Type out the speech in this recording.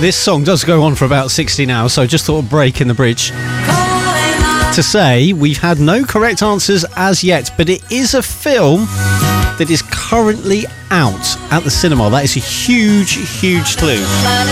This song does go on for about 60 now, so I just thought a break in the bridge to say we've had no correct answers as yet, but it is a film that is currently out at the cinema. That is a huge, huge clue.